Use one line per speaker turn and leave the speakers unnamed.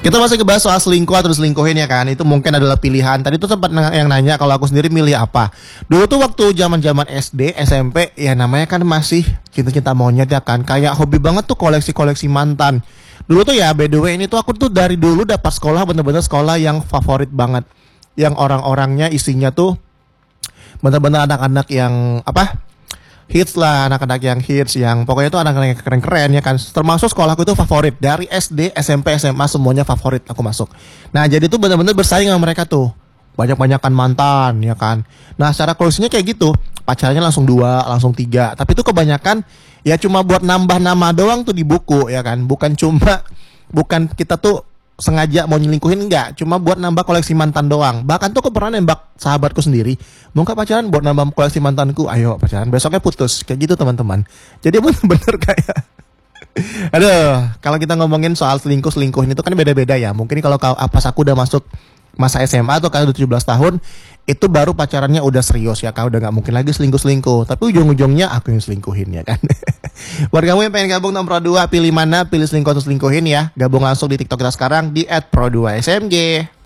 Kita masih ngebahas soal selingkuh atau diselingkuhin ya kan. Itu mungkin adalah pilihan. Tadi tuh sempat yang nanya kalau aku sendiri milih apa. Dulu tuh waktu zaman-zaman SD, SMP, ya namanya kan masih cinta-cinta monyet ya kan. Kayak hobi banget tuh koleksi-koleksi mantan. Dulu tuh ya, by the way, ini tuh aku tuh dari dulu dapat sekolah bener-bener sekolah yang favorit banget. Yang orang-orangnya isinya tuh bener-bener anak-anak yang apa? Hits lah, anak-anak yang hits, yang pokoknya itu anak-anak yang keren-keren ya kan. Termasuk sekolahku itu favorit dari SD, SMP, SMA semuanya favorit aku masuk. Nah jadi tuh benar-benar bersaing sama mereka tuh, banyak-banyakan mantan ya kan. Nah secara close-nya kayak gitu, pacarnya langsung 2, langsung 3. Tapi itu kebanyakan ya cuma buat nambah nama doang tuh di buku ya kan. Bukan kita tuh sengaja mau nyelingkuhin, enggak, cuma buat nambah koleksi mantan doang. Bahkan tuh aku pernah nembak sahabatku sendiri, mau nggak pacaran buat nambah koleksi mantanku, ayo pacaran, besoknya putus, kayak gitu teman-teman. Jadi bener-bener kayak aduh, kalau kita ngomongin soal selingkuhin itu kan beda-beda ya. Mungkin kalau pas aku udah masuk masa SMA atau kalau udah 17 tahun, itu baru pacarannya udah serius ya, kau udah nggak mungkin lagi selingkuh. Tapi ujung-ujungnya aku yang selingkuhin ya kan. Buat kamu yang pengen gabung nomor 2, pilih mana, pilih selingkuh atau selingkuhin ya. Gabung langsung di TikTok kita sekarang di @pro2smg.